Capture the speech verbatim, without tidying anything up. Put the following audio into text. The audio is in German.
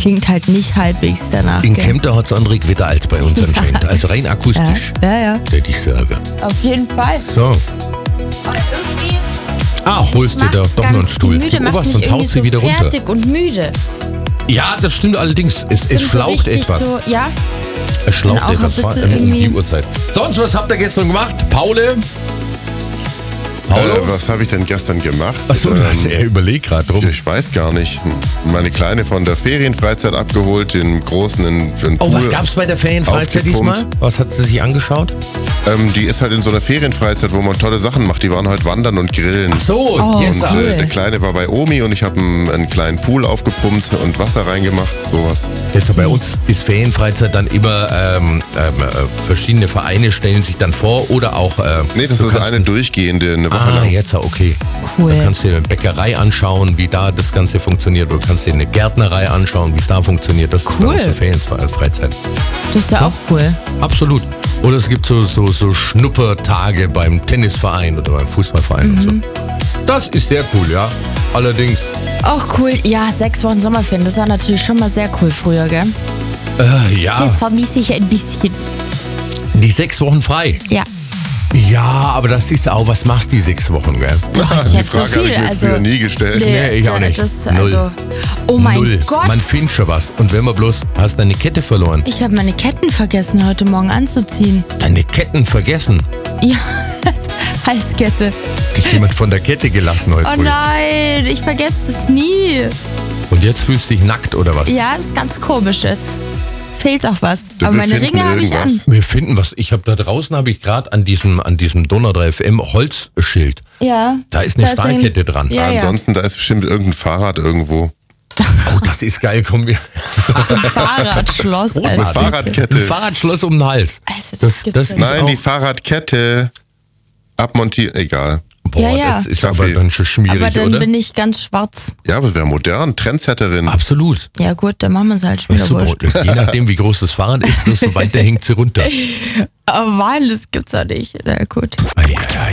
klingt halt nicht halbwegs danach. In gell? Kempter hat es andere Gewitter als bei uns anscheinend. Also rein akustisch. Ja, ja, ja. Hätte ich sagen. Auf jeden Fall. So. Aber irgendwie Ah, holst dir da macht's doch noch einen ganz- Stuhl. Die Müde Oh, macht was, mich sonst irgendwie haut sie so wieder runter. fertig und müde. Ja, das stimmt allerdings. Es, es Bin so schlaucht richtig etwas. So, ja, Es schlaucht auch ein etwas, vor bisschen allem um die irgendwie- Uhrzeit. Sonst, was habt ihr gestern gemacht? Paule? Äh, Paulo? was habe ich denn gestern gemacht? Achso, Ähm, er überlegt gerade drum. Ich weiß gar nicht. Meine Kleine von der Ferienfreizeit abgeholt, den Großen in den Pool. Oh, was gab's bei der Ferienfreizeit aufgepumpt. diesmal? Was hat sie sich angeschaut? Ähm, die ist halt in so einer Ferienfreizeit, wo man tolle Sachen macht. Die waren halt wandern und grillen. Ach so, Oh, jetzt Und cool. äh, der Kleine war bei Omi und ich habe einen, einen kleinen Pool aufgepumpt und Wasser reingemacht, sowas. Jetzt bei uns ist Ferienfreizeit dann immer ähm, ähm, äh, verschiedene Vereine stellen sich dann vor oder auch. Äh, Nee, das du ist kannst eine ein- durchgehende, eine Woche Ah, lang. jetzt okay. Cool. Da kannst du dir eine Bäckerei anschauen, wie da das Ganze funktioniert. Oder du kannst dir eine Gärtnerei anschauen, wie es da funktioniert. Das ist Cool. bei uns eine Ferienfreizeit. Das ist ja auch cool. Absolut. Oder es gibt so, so, so Schnuppertage beim Tennisverein oder beim Fußballverein und so. Das ist sehr cool, ja. Allerdings, Auch cool. Ja, sechs Wochen Sommerferien, das war natürlich schon mal sehr cool früher, gell? äh, ja, Das vermisse ich ein bisschen. die sechs Wochen frei. Ja. Ja, aber das ist auch, was machst du die sechs Wochen, gell? die ich Frage hätte so habe ich viel, mir jetzt also- früher nie gestellt. Nee, ich auch nicht. Das, Null. also, oh mein Null. Gott. Man findet schon was. Und wenn man bloß, hast deine Kette verloren. Ich habe meine Ketten vergessen, heute Morgen anzuziehen. Deine Ketten vergessen. Ja, Halskette. Dich jemand von der Kette gelassen heute Oh früh. nein, ich vergesse es nie. Und jetzt fühlst du dich nackt oder was? Ja, das ist ganz komisch jetzt. Fehlt auch was. Du, Aber wir meine finden Ringe habe ich an. irgendwas. Wir finden was. Ich habe da draußen habe ich gerade an diesem an diesem Donau drei F M Holzschild. Ja. Da ist eine Stahlkette ein- dran. Ja, ja. Ansonsten, da ist bestimmt irgendein Fahrrad irgendwo. Oh, das ist geil. Kommen wir. Fahrradschloss. Eine Also, Ein Fahrradkette. Fahrradschloss um den Hals. Also, das gibt's ja ist nicht. Nein, die auch, Fahrradkette abmontieren. Egal. boah, Ja, ja. das ist Kaffee. aber dann schon schwierig, aber dann oder? bin ich ganz schwarz. Ja, aber es wäre modern. Trendsetterin. Absolut. Ja gut, dann machen wir es halt schon wieder Super. wurscht. Je nachdem, wie groß das Fahrrad ist, desto weiter hängt sie runter. Aber weil, das gibt's ja nicht. Na gut. Ei, ei, ei.